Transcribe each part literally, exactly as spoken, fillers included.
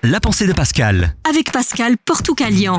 La pensée de Pascal. Avec Pascal Portoucalian.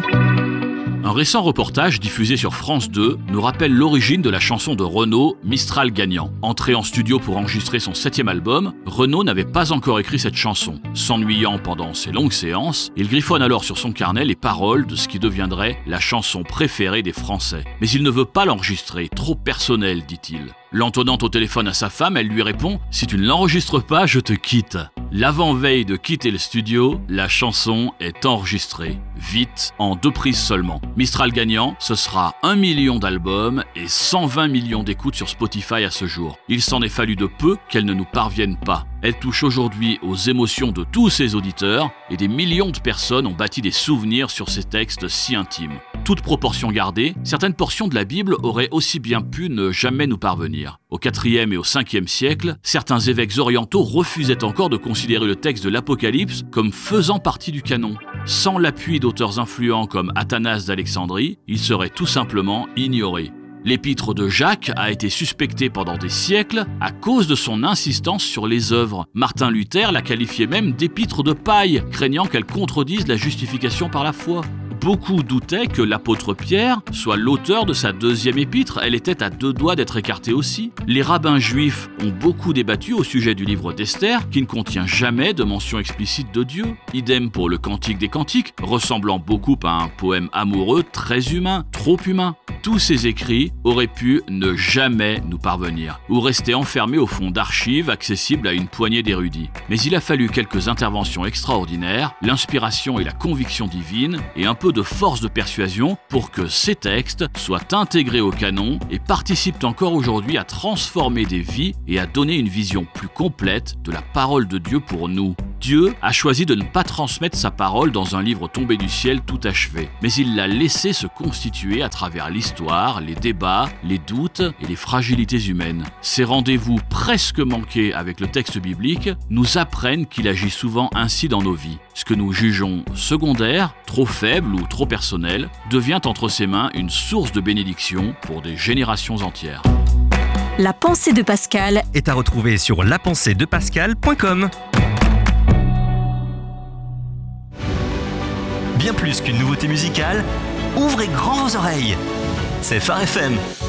Un récent reportage diffusé sur France deux nous rappelle l'origine de la chanson de Renaud, Mistral gagnant. Entré en studio pour enregistrer son septième album, Renaud n'avait pas encore écrit cette chanson. S'ennuyant pendant ses longues séances, il griffonne alors sur son carnet les paroles de ce qui deviendrait la chanson préférée des Français. Mais il ne veut pas l'enregistrer, trop personnel, dit-il. L'entonnant au téléphone à sa femme, elle lui répond « Si tu ne l'enregistres pas, je te quitte ». L'avant-veille de quitter le studio, la chanson est enregistrée. Vite, en deux prises seulement. Mistral gagnant, ce sera un million d'albums et cent vingt millions d'écoutes sur Spotify à ce jour. Il s'en est fallu de peu qu'elle ne nous parvienne pas. Elle touche aujourd'hui aux émotions de tous ses auditeurs et des millions de personnes ont bâti des souvenirs sur ces textes si intimes. Toute proportion gardée, certaines portions de la Bible auraient aussi bien pu ne jamais nous parvenir. Au quatrième et au cinquième siècle, certains évêques orientaux refusaient encore de considérer le texte de l'Apocalypse comme faisant partie du canon. Sans l'appui d'auteurs influents comme Athanase d'Alexandrie, il serait tout simplement ignoré. L'épître de Jacques a été suspectée pendant des siècles à cause de son insistance sur les œuvres. Martin Luther la qualifiait même d'épître de paille, craignant qu'elle contredise la justification par la foi. Beaucoup doutaient que l'apôtre Pierre soit l'auteur de sa deuxième épître, elle était à deux doigts d'être écartée aussi. Les rabbins juifs ont beaucoup débattu au sujet du livre d'Esther, qui ne contient jamais de mention explicite de Dieu. Idem pour le Cantique des Cantiques, ressemblant beaucoup à un poème amoureux très humain, trop humain. Tous ces écrits auraient pu ne jamais nous parvenir, ou rester enfermés au fond d'archives accessibles à une poignée d'érudits. Mais il a fallu quelques interventions extraordinaires, l'inspiration et la conviction divine, et un peu de force de persuasion pour que ces textes soient intégrés au canon et participent encore aujourd'hui à transformer des vies et à donner une vision plus complète de la parole de Dieu pour nous. Dieu a choisi de ne pas transmettre sa parole dans un livre tombé du ciel tout achevé, mais il l'a laissé se constituer à travers l'histoire, les débats, les doutes et les fragilités humaines. Ces rendez-vous presque manqués avec le texte biblique nous apprennent qu'il agit souvent ainsi dans nos vies. Ce que nous jugeons secondaire, trop faible ou trop personnel, devient entre ses mains une source de bénédiction pour des générations entières. La pensée de Pascal Est à retrouver sur la pensée de pascal point com. Bien plus qu'une nouveauté musicale, ouvrez grand vos oreilles. C'est Phare F M.